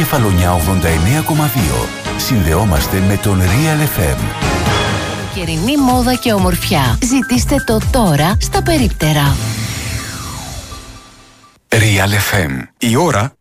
Κεφαλονιά 89,2. Συνδεόμαστε με τον Real FM. Καιρινή μόδα και ομορφιά. Ζητήστε το τώρα στα περίπτερα. Real FM. Η ώρα